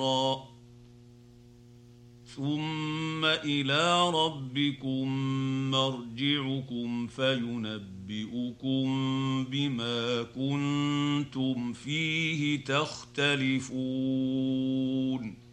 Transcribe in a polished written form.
ثم إلى ربكم مرجعكم فينبئكم بما كنتم فيه تختلفون.